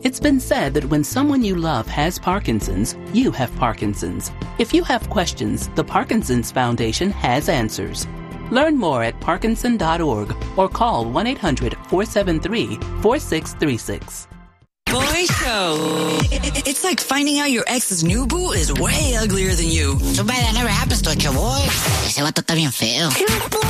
It's been said that when someone you love has Parkinson's, you have Parkinson's. If you have questions, the Parkinson's Foundation has answers. Learn more at parkinson.org or call 1-800-473-4636. Boy Show. It's like finding out your ex's new boo is way uglier than you. Too bad that never happens to a boy. Ese vato está bien feo.